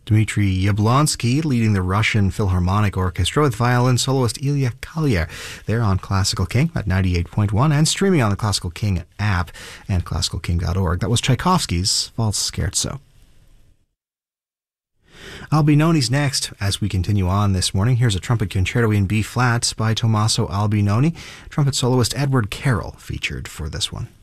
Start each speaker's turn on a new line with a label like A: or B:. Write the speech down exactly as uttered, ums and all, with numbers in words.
A: Dmitry Yablonsky leading the Russian Philharmonic Orchestra with violin soloist Ilya Kalya. They're on Classical King at ninety-eight point one and streaming on the Classical King app and classical king dot org. That was Tchaikovsky's Waltz Scherzo. Albinoni's next as we continue on this morning. Here's a trumpet concerto in B flat by Tommaso Albinoni. Trumpet soloist Edward Carroll featured for this one.